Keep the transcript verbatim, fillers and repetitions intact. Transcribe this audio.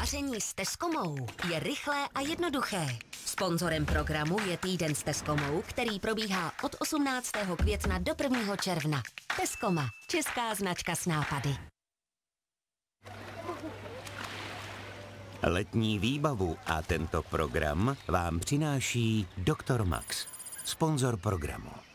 Vaření s Tescomou je rychlé a jednoduché. Sponzorem programu je Týden s Tescomou, který probíhá od osmnáctého května do prvního června. Tescoma, česká značka s nápady. Letní výbavu a tento program vám přináší doktor Max, sponzor programu.